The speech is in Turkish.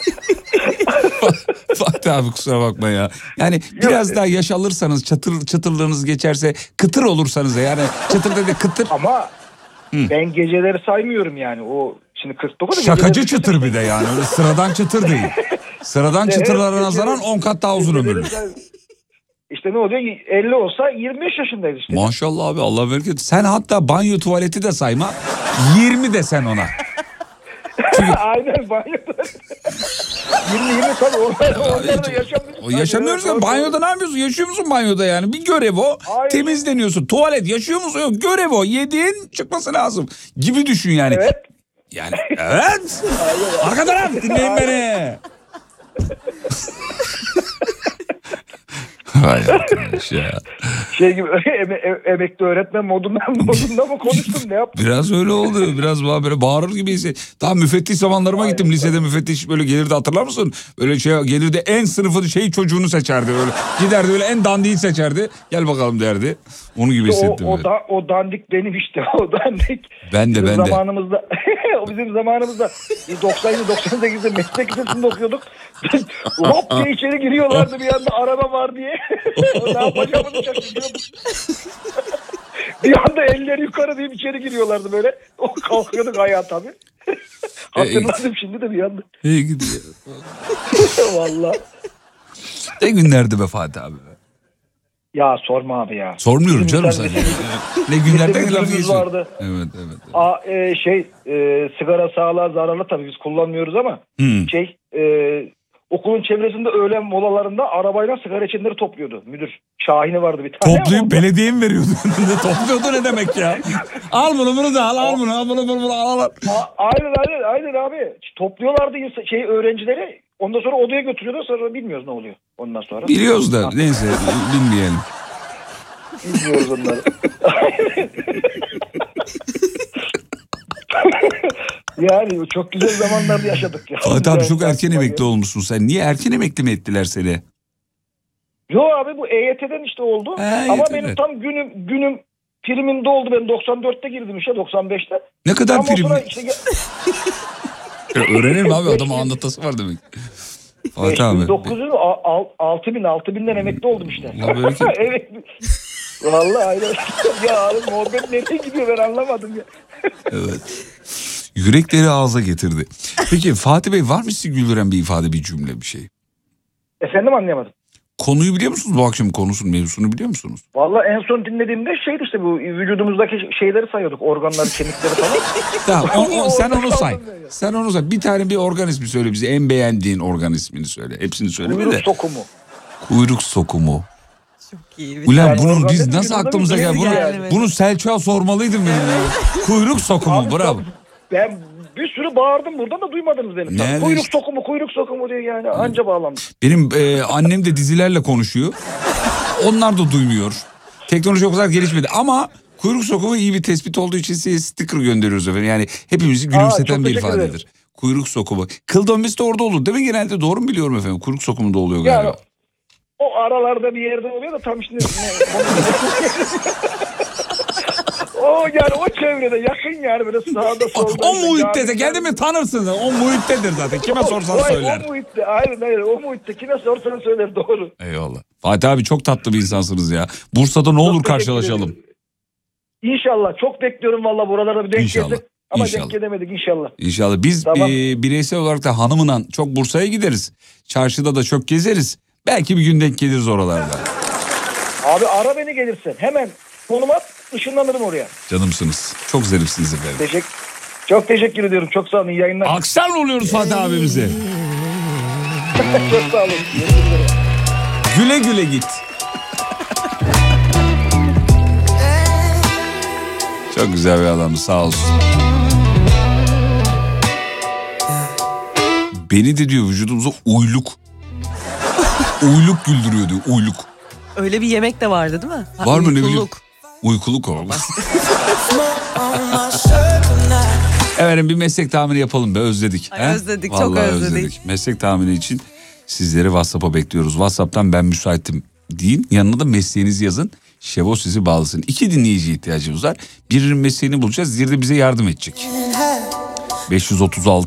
Fatih abi kusura bakma ya. Yani biraz daha yaş alırsanız, çıtırlığınız geçerse, kıtır olursanız yani çıtır dedi kıtır. Ama ben geceleri saymıyorum yani. O şimdi 49. Şakacı çıtır bir de yani, öyle sıradan çıtır değil. Sıradan çıtırlara nazaran 10 kat daha uzun ömürlü. İşte ne oluyor? 50 olsa 25 yaşındayız işte. Maşallah abi, Allah bereket. Sen hatta banyo tuvaleti de sayma. 20 de sen ona. Çünkü... Aynen, banyo tuvaleti. 20 tabii onlar da yaşamıyoruz. Yaşamıyoruz ya, banyoda ne yapıyorsun? Yaşıyor musun banyoda yani? Bir görev o. Aynen. Temizleniyorsun. Tuvalet yaşıyor musun? Yok, görev o. Yediğin çıkması lazım gibi düşün yani. Evet. Yani evet. Arka taraf dinleyin beni. Vay arkadaş ya. Şey gibi emekli öğretmen modunda mı konuştum, ne yaptın? Biraz öyle oldu. Biraz böyle bağırır gibiyse. Daha müfettiş zamanlarıma gittim. Lisede müfettiş böyle gelirdi, hatırlar mısın? Böyle şey gelirdi, en sınıfın çocuğunu seçerdi böyle. Giderdi böyle en dandiği seçerdi. Gel bakalım derdi. Onu gibi hissettim. O dandik benim işte. O dandik. Ben de. Zamanımızda bizim zamanımızda 97-98'de meslek lisesinde okuyorduk. Hop diye içeri giriyorlardı bir anda, araba var diye. Ne yapacağımızı şaşırıyorduk. Bir anda elleri yukarı deyip içeri giriyorlardı böyle. O kalkıyorduk ayağa tabii. Hatırladım şimdi de bir anda. İyi gidiyor. Vallahi. Ne günlerdi be Fatih abi. Ya sorma abi ya. Sormuyorum canım sen. Ne günlerden laf vardı. Evet. Sigara sağlığa zararlı tabii, biz kullanmıyoruz ama okulun çevresinde öğlen molalarında arabayla sigara içenleri topluyordu müdür. Şahin'i vardı bir tane. Toplayıp belediye mi veriyordu? Topluyordu ne demek ya? Al bunu da al bunu al. Aynen abi. Topluyorlardı öğrencileri. Ondan sonra odaya götürüyorlar, sonra bilmiyoruz ne oluyor ondan sonra. Biliyoruz da neyse bilmeyelim. Bilmiyoruz onları. Yani çok güzel zamanlarda yaşadık ya. Fatih abi çok erken emekli olmuşsun sen. Niye erken emekli mi ettiler seni? Yo abi, bu EYT'den işte oldu. Ama benim tam günüm primimde oldu. Ben 94'te girdim işe, 95'te. Ne kadar tam prim? Işte... Öğrenelim abi, adamın anlatası var demek. Fatih abi. 6000'den emekli oldum işte. Evet. Vallahi aynen. Ya abi muhabbet nereye gidiyor ben anlamadım ya. Evet. Yürekleri ağza getirdi. Peki Fatih Bey, var mı sizi güldüren bir ifade, bir cümle, bir şey? Efendim, anlayamadım. Konuyu biliyor musunuz? Bu akşam konusunun mevzusunu biliyor musunuz? Vallahi en son dinlediğimde işte bu vücudumuzdaki şeyleri sayıyorduk. Organları, kemikleri falan. Tamam, sen onu say. Sen onu say. Bir tane bir organ ismi söyle bize. En beğendiğin organ ismini söyle. Hepsini söyle. Kuyruk sokumu. Kuyruk sokumu. Çok iyi. Ulan yani bunun biz nasıl aklımıza geldi? Bunu Selçuk'a sormalıydım benim. Kuyruk sokumu, abi, bravo. Ben bir sürü bağırdım buradan da duymadınız beni. Kuyruk sokumu diye yani anca bağlandım. Benim annem de dizilerle konuşuyor. Onlar da duymuyor. Teknoloji o kadar gelişmedi ama kuyruk sokumu iyi bir tespit olduğu için size sticker gönderiyoruz efendim. Yani hepimizi gülümseten bir ifadedir. Kuyruk sokumu. Kıl dönmesi de orada olur değil mi? Genelde doğru mu biliyorum efendim? Kuyruk sokumu da oluyor galiba. Yani, o aralarda bir yerde oluyor da tam şimdi... yani o çevrede yakın yani, böyle sağda solda. O muhitte de geldi mi tanırsın. O muhittedir zaten. Kime sorsan söyler. O muhitte, aynen. O muhitte kime sorsan söyler, doğru. Eyvallah. Fatih abi çok tatlı bir insansınız ya. Bursa'da ne olur karşılaşalım. İnşallah. Çok bekliyorum valla, buralarda bir denk geldik. Ama denk gelemedik inşallah. İnşallah. Biz tamam. Bireysel olarak da hanımla çok Bursa'ya gideriz. Çarşıda da çok gezeriz. Belki bir gün denk geliriz oralarda. Abi ara beni gelirsin. Hemen konum at, ışınlanırım oraya. Canımsınız. Çok zarifsiniz efendim. Çok teşekkür ediyorum. Çok sağ olun. İyi yayınlar. Alkışlar oluyoruz Fatih abimize. Çok sağ olun. Güle güle git. Çok güzel bir adamdı, sağ olsun. Beni de diyor vücudumuza uyluk güldürüyor diyor, uyluk. Öyle bir yemek de vardı değil mi? Var mı, ne bileyim? Uykuluk o. Efendim bir meslek tahmini yapalım be, özledik. Özledik, vallahi çok özledik. Meslek tahmini için sizleri WhatsApp'a bekliyoruz. WhatsApp'tan ben müsaitim deyin, yanına da mesleğinizi yazın. Şevo sizi bağlasın. 2 dinleyici ihtiyacımız var. Birinin mesleğini bulacağız, diğeri de bize yardım edecek. 536